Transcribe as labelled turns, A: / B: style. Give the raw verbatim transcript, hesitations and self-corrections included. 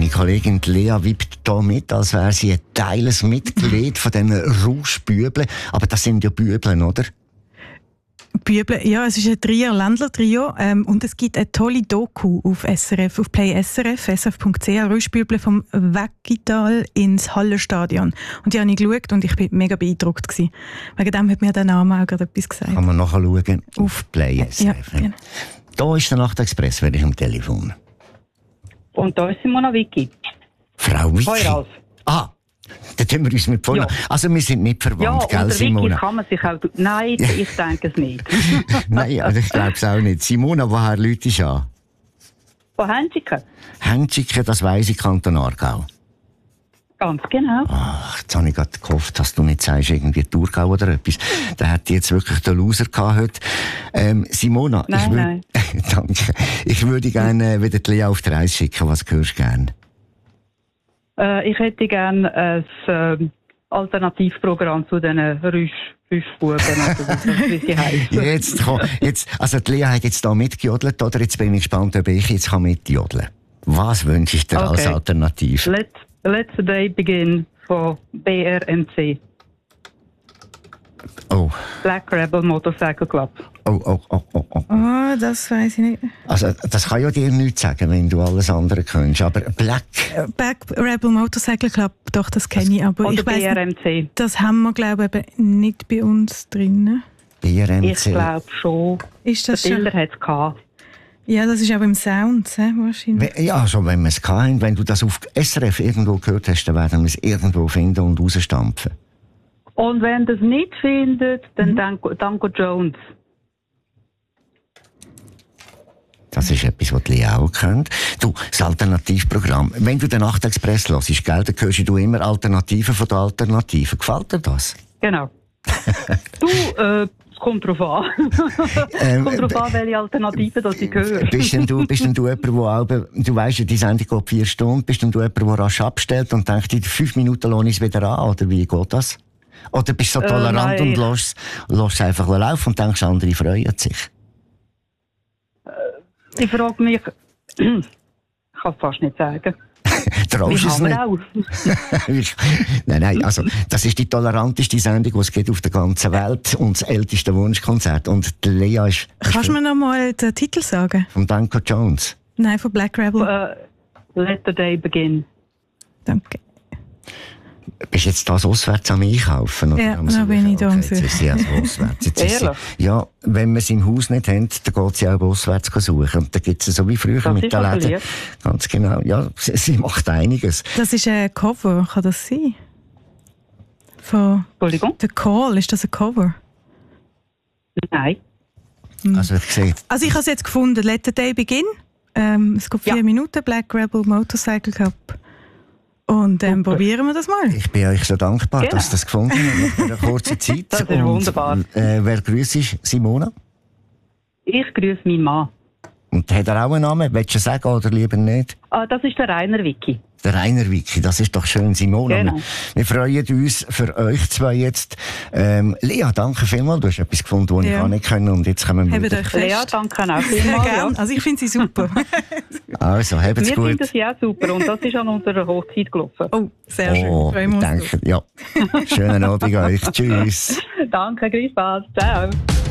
A: Meine Kollegin Lea wippt hier mit, als wäre sie ein teiles Mitglied von diesen Rauschbübeln. Aber das sind ja Bübeln, oder?
B: Büble, ja, es ist ein Trier, Ländler-Trio ähm, und es gibt eine tolle Doku auf S R F, auf Play S R F, s f punkt c h, Rauschbüble vom Weggital ins Hallenstadion. Und die habe ich geschaut und ich war mega beeindruckt gewesen. Wegen dem hat mir der Name auch gerade etwas gesagt.
A: Kann man nachschauen auf Play S R F. Ja, genau. Da ist der Nachtexpress, werde ich am Telefon.
C: Und da ist Simona Vicky.
A: Frau Vicky?
C: Hoi, Ralf.
A: Ah, da tun wir uns mit vorne. Ja. Also wir sind nicht verwandt,
C: ja,
A: gell, Simona?
C: Vicky kann man sich auch... Nein, ich denke es nicht.
A: Nein, also ich glaube es auch nicht. Simona, woher läutest du an?
C: Von Händschiken.
A: Händschiken, das weiss ich, Kanton Aargau.
C: Ganz genau.
A: Ach, jetzt habe ich gerade gehofft, dass du nicht sagst, irgendwie Thurgau oder etwas. Da hätte jetzt wirklich den Loser gehabt heute. Ähm, Simona,
C: nein,
A: ich, würd,
C: nein.
A: danke. Ich würde gerne wieder die Lea auf die Reise schicken. Was hörst du gerne?
C: Äh, ich hätte gerne ein äh, Alternativprogramm zu diesen Rauschbuben, wie sie heißen.
A: Jetzt, komm, jetzt, also die Lea hat jetzt da mitgejodelt, oder? Jetzt bin ich gespannt, ob ich jetzt mitjodeln kann. Was wünsche ich dir okay. als Alternative?
C: Let, let the day begin von B R M C.
A: Oh.
C: Black Rebel Motorcycle Club.
A: Oh, oh, oh, oh, oh.
B: Oh, das weiss ich nicht.
A: Also, das kann ja dir nichts sagen, wenn du alles andere kennst. Aber Black...
B: Black Rebel Motorcycle Club, doch, das kenne ich. Aber ich weiss
C: B R M C.
B: Nicht, das haben wir, glaube ich, nicht bei uns drin.
A: B R M C?
C: Ich glaube schon.
B: Ist das
C: Der Bilder hat es gehabt.
B: Ja, das ist auch im Sound, he, wahrscheinlich.
A: Ja, schon wenn wir es hatten. Wenn du das auf S R F irgendwo gehört hast, dann werden wir es irgendwo finden und rausstampfen.
C: Und wenn ihr es nicht findet, dann
B: mhm.
C: Danko Jones.
A: Das ist etwas, was die Lea auch kennt. Du, das Alternativprogramm. Wenn du den Nachtexpress hörst, gell, dann hörst du immer Alternativen von den Alternativen. Gefällt dir das?
C: Genau. du, äh, es kommt drauf an. Es kommt drauf an, welche Alternativen das ich höre.
A: Bist denn du, bist denn du jemand, der auch, du weisst ja, die Sendung geht vier Stunden, bist denn du jemand, der rasch abstellt und denkt, in fünf Minuten lohne ich es wieder an, oder wie geht das? Oder bist du so tolerant äh, und lässt es einfach laufen und denkst, andere freuen sich?
C: Äh, ich frage mich, ich kann es fast nicht sagen.
A: Traust du es nicht? Auch. nein, nein, also, das ist die toleranteste Sendung, die es gibt auf der ganzen Welt und das älteste Wunschkonzert. Und die Lea ist...
B: Kannst du mir noch mal den Titel sagen?
A: Von Danko Jones.
B: Nein, von Black Rebel.
C: Uh, let the day begin.
B: Danke.
A: Bist du jetzt das auswärts am Einkaufen?
B: Oder ja, da bin ich da.
A: Okay, jetzt ist sie also auswärts. Jetzt ist sie, ja, wenn wir sie im Haus nicht haben, dann geht sie auch auswärts suchen. Und da gibt es so wie früher das mit den Läden. Ganz genau. Ja, sie, sie macht einiges.
B: Das ist ein Cover, kann das sein? Von
C: Entschuldigung?
B: The Call, ist das ein Cover?
C: Nein.
B: Hm.
A: Also ich sehe...
B: Also ich habe es jetzt gefunden, Let the Day Begin. Ähm, es geht vier ja. Minuten, Black Rebel Motorcycle Cup. Und dann ähm, probieren wir das mal.
A: Ich bin euch so dankbar, genau. dass ihr das gefunden habt nach einer kurzen Zeit.
C: Das ist
A: und,
C: wunderbar.
A: Äh, wer grüßt ist Simona?
C: Ich grüße meinen Mann.
A: Und hat er auch einen Namen? Willst du sagen oder lieber nicht?
C: Ah, das ist der Rainer Vicky.
A: Der Rainer Vicky, das ist doch schön, Simona.
C: Genau.
A: Wir, wir freuen uns für euch zwei jetzt. Ähm, Lea, danke vielmals. Du hast etwas gefunden, das ja. ich auch nicht können. Und jetzt können wir
B: wieder...
C: Lea, danke auch vielmals. Ja.
B: Also ich finde sie super.
A: Also, habt's
C: wir
A: gut.
C: Wir finden sie auch super und das ist an unserer Hochzeit gelaufen.
B: Oh, sehr schön.
A: Oh, danke. Ja. Schönen Abend euch. Tschüss.
C: Danke, gleichfalls. Ciao.